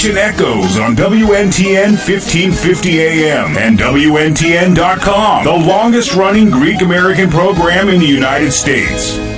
Nation Echoes on WNTN 1550 AM and WNTN.com, the longest running Greek American program in the United States.